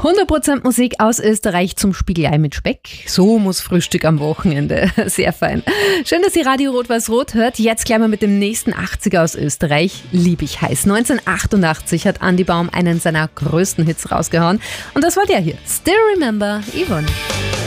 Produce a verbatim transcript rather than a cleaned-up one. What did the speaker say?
hundert Prozent Musik aus Österreich zum Spiegelei mit Speck. So muss Frühstück am Wochenende. Sehr fein. Schön, dass ihr Radio Rot-Weiß-Rot hört. Jetzt gleich mal mit dem nächsten achtziger aus Österreich. Lieb ich heiß. neunzehnhundertachtundachtzig hat Andy Baum einen seiner größten Hits rausgehauen. Und das war der hier. Still Remember Yvonne.